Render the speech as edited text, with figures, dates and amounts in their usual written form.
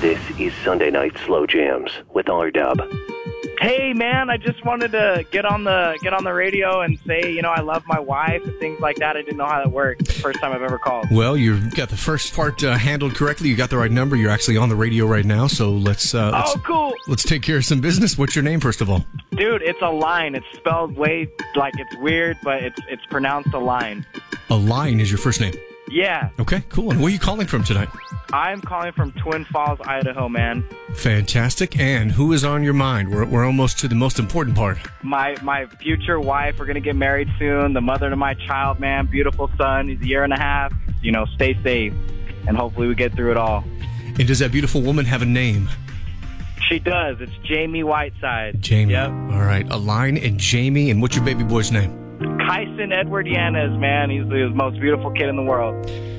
This is Sunday Night Slow Jams with R-Dub. Hey man, I just wanted to get on the radio and say, I love my wife and things like that. I didn't know how that worked. It's the first time I've ever called. Well, you've got the first part handled correctly. You got the right number. You're actually on the radio right now. So let's cool. Let's take care of some business. What's your name, first of all? Dude, it's a line. It's spelled way it's weird, but it's pronounced a line. A line is your first name. Yeah. Okay, cool. And where are you calling from tonight? I'm calling from Twin Falls, Idaho, man. Fantastic. And who is on your mind? We're almost to the most important part. My future wife. We're going to get married soon. The mother to my child, man. Beautiful son. He's a year and a half. Stay safe. And hopefully we get through it all. And does that beautiful woman have a name? She does. It's Jamie Whiteside. Jamie. Yep. All right. Aline and Jamie. And what's your baby boy's name? Kyson Edward Yanez, man. He's the most beautiful kid in the world.